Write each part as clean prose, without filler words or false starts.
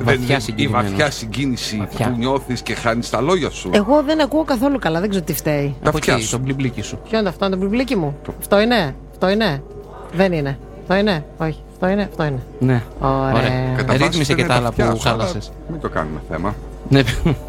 Η βαθιά συγκίνηση που νιώθεις και χάνεις τα λόγια σου. Εγώ δεν ακούω καθόλου καλά, δεν ξέρω τι φταίει. Τα αυτιά σου. Το μπλιμπλίκι σου. Ποιο είναι αυτό, το μπλιμπλίκι μου? Αυτό είναι. Δεν είναι. Αυτό είναι. Όχι. Αυτό είναι. Ναι. Ωραία. Ρύθμισε και τα άλλα που χάλασες. Μην το κάνουμε θέμα. Ναι.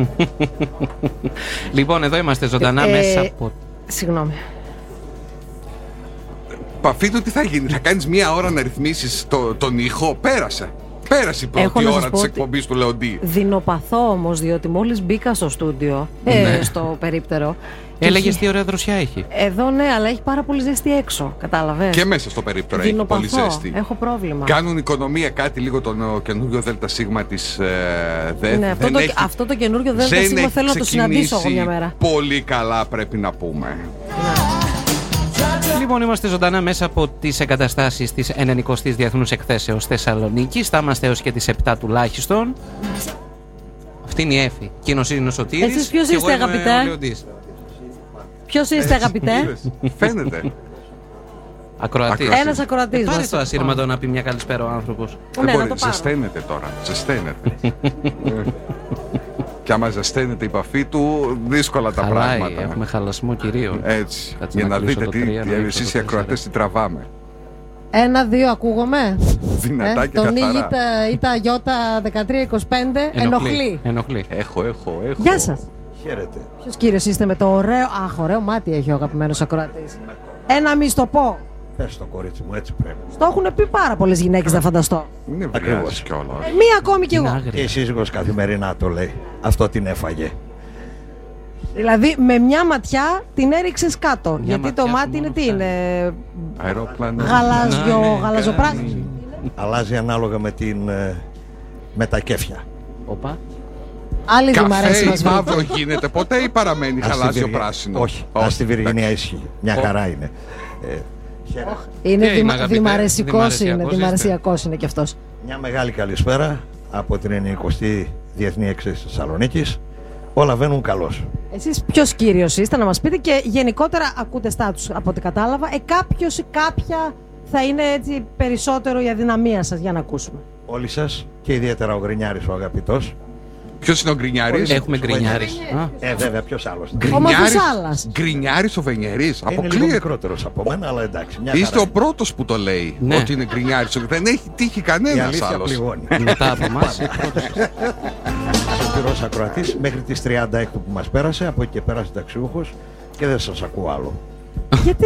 Λοιπόν, εδώ είμαστε ζωντανά μέσα από... Συγγνώμη. Παφίτου, τι θα γίνει? Θα κάνεις μία ώρα να ρυθμίσεις τον ήχο? Πέρασε η πρώτη ώρα της εκπομπής του Λεοντή. Δεινοπαθώ όμως, διότι μόλις μπήκα στο στούντιο, στο περίπτερο. Έλεγες τι ωραία δροσιά έχει. Εδώ ναι, αλλά έχει πάρα πολύ ζέστη έξω. Κατάλαβες. Και μέσα στο περίπτερο έχει πολύ ζέστη. Έχω πρόβλημα. Κάνουν οικονομία κάτι λίγο τον καινούριο ΔΣ της ΔΕΘ. Ναι, αυτό το καινούριο ΔΣ θέλω να το συναντήσω εγώ μια μέρα. Πολύ καλά, πρέπει να πούμε. Λοιπόν, είμαστε ζωντανά μέσα από τις εγκαταστάσεις της 90ης Διεθνούς Εκθέσεως Θεσσαλονίκης. Θα είμαστε έως και τις 7 τουλάχιστον. Αυτή είναι η Έφη. Εκείνος είναι ο Σωτήρης. Εσείς ποιος είστε, αγαπητέ? Ποιος είστε, αγαπητέ? Φαίνεται. Ακροατής. Ένας ακροατής. Πάρε το ασύρματο να πει μια καλησπέρα ο άνθρωπος. Δεν μπορεί, ζεσταίνεται τώρα. Και άμα ζεσταίνεται η επαφή του, δύσκολα τα πράγματα. Έχουμε χαλασμό κυρίως. Έτσι. Για να δείτε εσείς οι ακροατές τι τραβάμε. 1-2 ακούγομαι. Δυνατά και καθαρά. Τον Ήγητα Ιώτα 1325 ενοχλεί. Έχω. Γεια σας. Χαίρετε. Ποιος κύριος είστε με το ωραίο? Αχ, ωραίο μάτι έχει ο αγαπημένος ακροατής. Ένα μη στο πω. Πες το, κορίτσι μου, έτσι πρέπει. Στο έχουν πει πάρα πολλές γυναίκες, να φανταστώ. Είναι ακριβώς κιόλας. Μία ακόμη κι εγώ. Και η σύζυγος καθημερινά το λέει. Αυτό την έφαγε. Δηλαδή με μια ματιά την έριξες κάτω. Γιατί το μάτι είναι τι είναι? Αεροπλάνο. Γαλαζοπράσινο. Αλλάζει ανάλογα με τα κέφια. Οπα. Άλλη δημαρέση μας Καφέ ή μαύρο γίνεται ποτέ ή παραμένει γαλάζιο πράσινο? Όχι, στη Βυργινία ισχύει. Μια χαρά είναι. Είναι δημαρεσικός είναι κι αυτός. Μια μεγάλη καλησπέρα από την 90η Διεθνή Εκθέση Θεσσαλονίκης. Όλα βαίνουν καλώς. Εσείς ποιος κύριος είστε, να μας πείτε, και γενικότερα ακούτε στάτους από ό,τι κατάλαβα. Κάποιος ή κάποια θα είναι έτσι περισσότερο η αδυναμία σας, για να ακούσουμε. Όλοι σας και ιδιαίτερα ο Γκρινιάρης ο αγαπητός. Ποιος είναι ο Γκρινιάρης? Έχουμε Γκρινιάρης. Βέβαια, ποιος άλλος? Γκρινιάρης ο Βενιέρης. Είναι λίγο μικρότερος από μένα, αλλά εντάξει. Είστε ο πρώτος που το λέει ότι είναι Γκρινιάρης. Δεν έχει τύχει κανένας άλλος. Μετά από εμάς. Σωτηρός ακροατής μέχρι τις 36 που μας πέρασε. Από εκεί και πέρασε ταξιούχος και δεν σας ακούω άλλο. Γιατί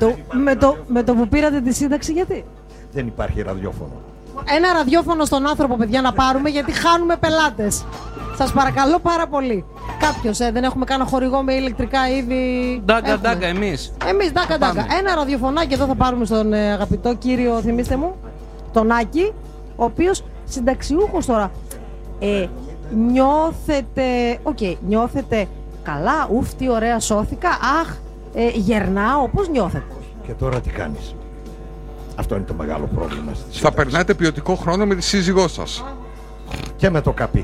με το που πήρατε τη σύνταξη, γιατί? Δεν υπάρχει ραδιόφωνο. Ένα ραδιόφωνο στον άνθρωπο, παιδιά, να πάρουμε, γιατί χάνουμε πελάτες. Σας παρακαλώ πάρα πολύ. Κάποιος, δεν έχουμε κανένα χορηγό με ηλεκτρικά είδη? Ντάγκα, εμείς. Ντάγκα. Ένα ραδιοφωνάκι εδώ θα πάρουμε στον αγαπητό κύριο, θυμίστε μου, τον Άκη, ο οποίος συνταξιούχος τώρα. Νιώθετε καλά? Ουφ, τι ωραία σώθηκα. Αχ, γερνάω. Πώς νιώθετε? Και τώρα τι κάνεις? Αυτό είναι το μεγάλο πρόβλημα. Θα περνάτε ποιοτικό χρόνο με τη σύζυγό σας. Και με το καπί.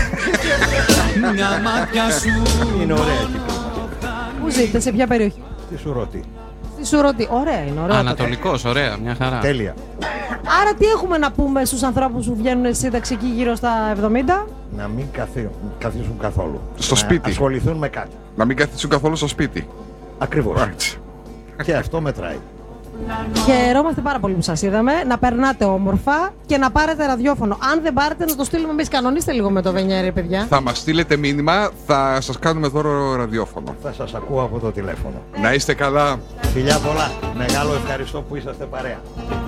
Είναι ωραία. Πού ζείτε, σε ποια περιοχή? Στη Σουρώτη. Στη Σουρώτη, ωραία είναι. Ανατολικός, ωραία, μια χαρά. Τέλεια. Άρα τι έχουμε να πούμε στους ανθρώπους που βγαίνουν σύνταξη εκεί γύρω στα 70? Να μην καθίσουν καθόλου. Στο σπίτι. Να ασχοληθούν με κάτι. Να μην καθίσουν καθόλου στο σπίτι. Ακριβώς. Και αυτό μετράει. Χαιρόμαστε πάρα πολύ που σας είδαμε. Να περνάτε όμορφα και να πάρετε ραδιόφωνο. Αν δεν πάρετε, να το στείλουμε εμείς. Κανονίστε λίγο με το Βενιέρη, παιδιά. Θα μας στείλετε μήνυμα, θα σας κάνουμε δώρο ραδιόφωνο. Θα σας ακούω από το τηλέφωνο. Να είστε καλά. Φιλιά πολλά. Μεγάλο ευχαριστώ που είσαστε παρέα.